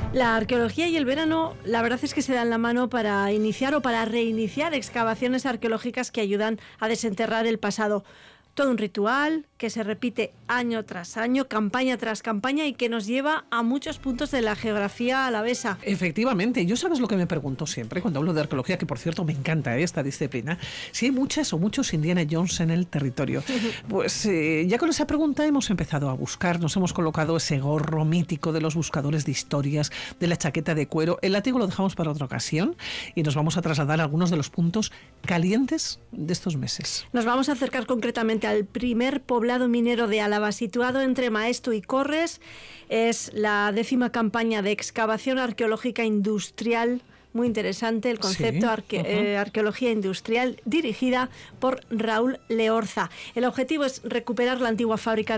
La arqueología y el verano, la verdad es que se dan la mano para iniciar o para reiniciar excavaciones arqueológicas que ayudan a desenterrar el pasado. Todo un ritual que se repite año tras año, campaña tras campaña y que nos lleva a muchos puntos de la geografía alavesa. Efectivamente, yo sabes lo que me pregunto siempre cuando hablo de arqueología, que por cierto me encanta esta disciplina, si hay muchas o muchos Indiana Jones en el territorio. Pues ya con esa pregunta hemos empezado a buscar, nos hemos colocado ese gorro mítico de los buscadores de historias, de la chaqueta de cuero, el látigo lo dejamos para otra ocasión y nos vamos a trasladar a algunos de los puntos calientes de estos meses. Nos vamos a acercar concretamente al primer poblado minero de Álava, situado entre Maestu y Corres. Es la 10ª campaña de excavación arqueológica industrial. Muy interesante el concepto, sí. Arqueología industrial, dirigida por Raúl Leorza. El objetivo es recuperar la antigua fábrica